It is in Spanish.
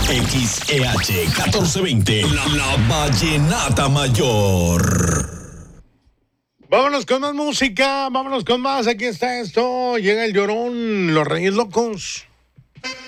XEH 1420, la Vallenata Mayor. Vámonos con más música, vámonos con más. Aquí está esto. Llega el Llorón, Los Reyes Locos.